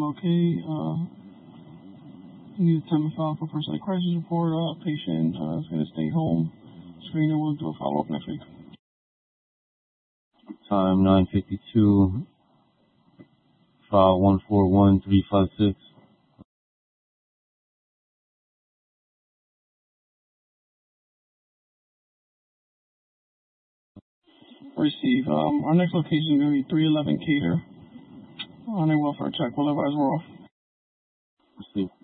okay. You attempt to file for first aid crisis report. Patient is going to stay home. Screener will do a follow-up next week. Time 9:52. File 141356. Receive. Our next location is going to be 311 Cater. On a welfare check. We'll advise we're off. Receive.